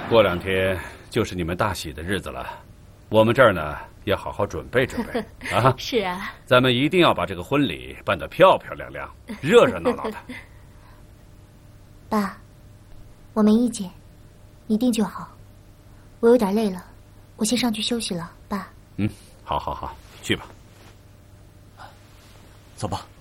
过2天就是你们大喜的日子了，我们这儿呢要好好准备准备啊！ 是啊， 咱们一定要把这个婚礼办得漂漂亮亮、热热闹闹的。 爸，我没意见，你定就好。我有点累了，我先上去休息了，爸。 好，去吧。 走吧。